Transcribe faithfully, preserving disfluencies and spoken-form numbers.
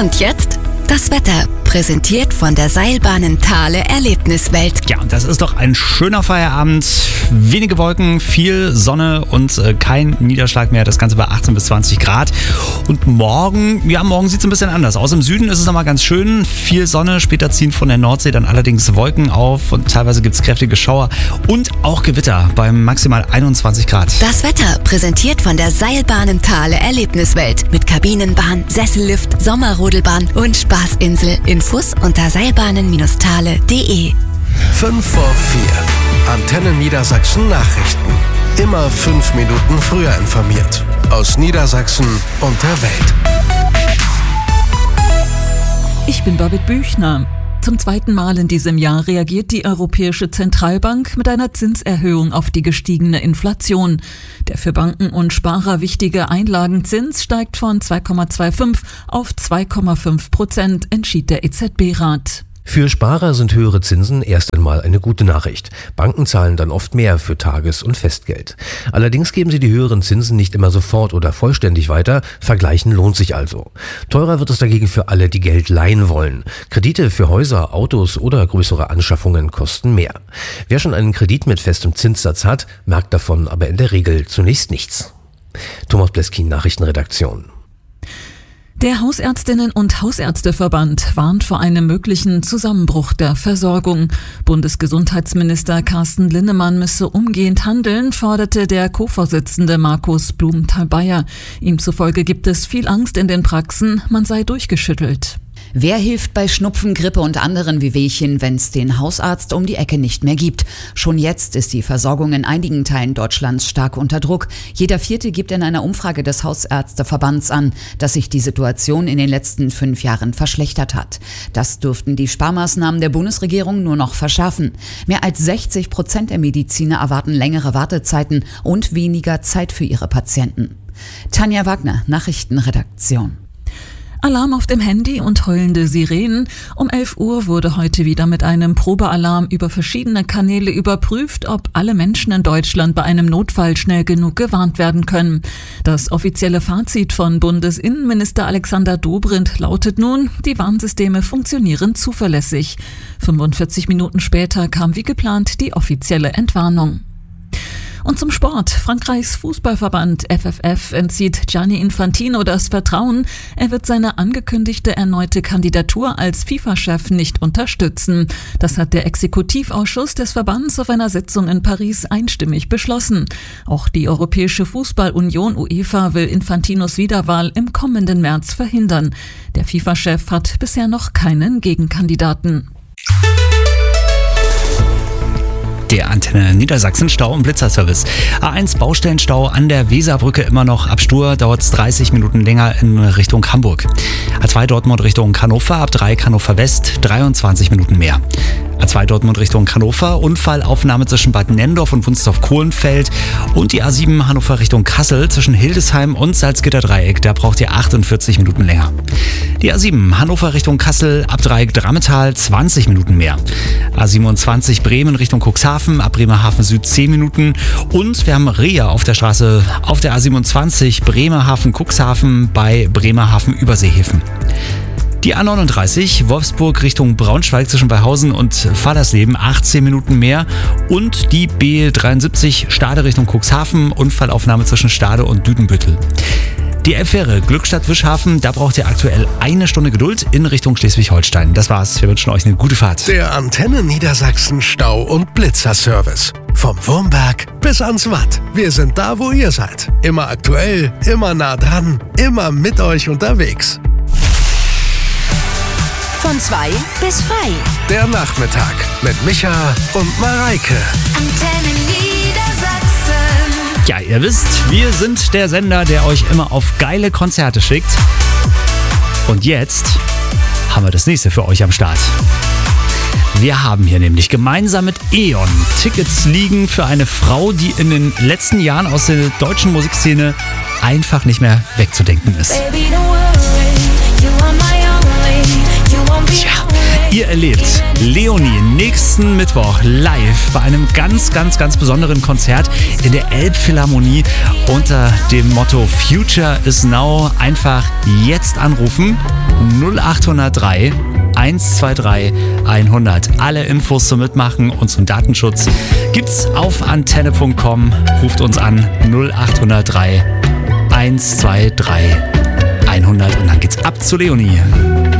Und jetzt das Wetter, präsentiert von der Seilbahnen Thale Erlebniswelt. Ja, und das ist doch ein schöner Feierabend. Wenige Wolken, viel Sonne und äh, kein Niederschlag mehr. Das Ganze bei achtzehn bis zwanzig Grad. Und morgen, ja, morgen sieht es ein bisschen anders aus. Im Süden ist es nochmal ganz schön. Viel Sonne, später ziehen von der Nordsee dann allerdings Wolken auf und teilweise gibt es kräftige Schauer und auch Gewitter beim maximal einundzwanzig Grad. Das Wetter, präsentiert von der Seilbahnen Thale Erlebniswelt. Mit Kabinenbahn, Sessellift, Sommerrodelbahn und Spaßinsel. Infos unter seilbahnen Thale punkt de. fünf vor vier. Antenne Niedersachsen Nachrichten. Immer fünf Minuten früher informiert. Aus Niedersachsen und der Welt. Ich bin Babette Büchner. Zum zweiten Mal in diesem Jahr reagiert die Europäische Zentralbank mit einer Zinserhöhung auf die gestiegene Inflation. Der für Banken und Sparer wichtige Einlagenzins steigt von zwei Komma fünfundzwanzig auf zwei Komma fünf Prozent, entschied der E Z B-Rat. Für Sparer sind höhere Zinsen erst einmal eine gute Nachricht. Banken zahlen dann oft mehr für Tages- und Festgeld. Allerdings geben sie die höheren Zinsen nicht immer sofort oder vollständig weiter. Vergleichen lohnt sich also. Teurer wird es dagegen für alle, die Geld leihen wollen. Kredite für Häuser, Autos oder größere Anschaffungen kosten mehr. Wer schon einen Kredit mit festem Zinssatz hat, merkt davon aber in der Regel zunächst nichts. Thomas Bleskin, Nachrichtenredaktion. Der Hausärztinnen- und Hausärzteverband warnt vor einem möglichen Zusammenbruch der Versorgung. Bundesgesundheitsminister Carsten Linnemann müsse umgehend handeln, forderte der Co-Vorsitzende Markus Blumenthal-Bayer. Ihm zufolge gibt es viel Angst in den Praxen, man sei durchgeschüttelt. Wer hilft bei Schnupfen, Grippe und anderen Wehwehchen, wenn es den Hausarzt um die Ecke nicht mehr gibt? Schon jetzt ist die Versorgung in einigen Teilen Deutschlands stark unter Druck. Jeder Vierte gibt in einer Umfrage des Hausärzteverbands an, dass sich die Situation in den letzten fünf Jahren verschlechtert hat. Das dürften die Sparmaßnahmen der Bundesregierung nur noch verschärfen. Mehr als sechzig Prozent der Mediziner erwarten längere Wartezeiten und weniger Zeit für ihre Patienten. Tanja Wagner, Nachrichtenredaktion. Alarm auf dem Handy und heulende Sirenen. Um elf Uhr wurde heute wieder mit einem Probealarm über verschiedene Kanäle überprüft, ob alle Menschen in Deutschland bei einem Notfall schnell genug gewarnt werden können. Das offizielle Fazit von Bundesinnenminister Alexander Dobrindt lautet nun, die Warnsysteme funktionieren zuverlässig. fünfundvierzig Minuten später kam wie geplant die offizielle Entwarnung. Und zum Sport. Frankreichs Fußballverband F F F entzieht Gianni Infantino das Vertrauen. Er wird seine angekündigte erneute Kandidatur als FIFA-Chef nicht unterstützen. Das hat der Exekutivausschuss des Verbands auf einer Sitzung in Paris einstimmig beschlossen. Auch die Europäische Fußballunion UEFA will Infantinos Wiederwahl im kommenden März verhindern. Der FIFA-Chef hat bisher noch keinen Gegenkandidaten. Der Antenne Niedersachsen Stau- und Blitzerservice. A eins Baustellenstau an der Weserbrücke immer noch ab Stur, dauert es dreißig Minuten länger in Richtung Hamburg. A zwei Dortmund Richtung Hannover, ab drei Hannover West, dreiundzwanzig Minuten mehr. A zwei Dortmund Richtung Hannover, Unfallaufnahme zwischen Bad Nennendorf und Wunstorf-Kohlenfeld und die A sieben Hannover Richtung Kassel zwischen Hildesheim und Salzgitterdreieck, da braucht ihr achtundvierzig Minuten länger. Die A sieben Hannover Richtung Kassel, ab Dreieck Drammetal, zwanzig Minuten mehr. A siebenundzwanzig Bremen Richtung Cuxhaven, ab Bremerhaven Süd zehn Minuten und wir haben Rehe auf der Straße auf der A siebenundzwanzig Bremerhaven-Cuxhaven bei Bremerhaven-Überseehäfen. Die A neununddreißig Wolfsburg Richtung Braunschweig zwischen Beihausen und Fallersleben, achtzehn Minuten mehr. Und die B dreiundsiebzig Stade Richtung Cuxhaven, Unfallaufnahme zwischen Stade und Düdenbüttel. Die Elbfähre Glückstadt-Wischhafen, da braucht ihr aktuell eine Stunde Geduld in Richtung Schleswig-Holstein. Das war's, wir wünschen euch eine gute Fahrt. Der Antenne Niedersachsen Stau- und Blitzerservice. Vom Wurmberg bis ans Watt. Wir sind da, wo ihr seid. Immer aktuell, immer nah dran, immer mit euch unterwegs. Von zwei bis frei. Der Nachmittag mit Micha und Mareike. Antenne Niedersachsen. Ja, ihr wisst, wir sind der Sender, der euch immer auf geile Konzerte schickt. Und jetzt haben wir das nächste für euch am Start. Wir haben hier nämlich gemeinsam mit E.ON Tickets liegen für eine Frau, die in den letzten Jahren aus der deutschen Musikszene einfach nicht mehr wegzudenken ist. Baby, don't worry, you are my only, you won't be Tja, Ihr erlebt Leonie nächsten Mittwoch live bei einem ganz, ganz, ganz besonderen Konzert in der Elbphilharmonie unter dem Motto Future is Now. Einfach jetzt anrufen. null acht null drei eins zwei drei hundert. Alle Infos zum Mitmachen und zum Datenschutz gibt's auf antenne punkt com. Ruft uns an null acht null drei eins zwei drei hundert und dann geht's ab zu Leonie.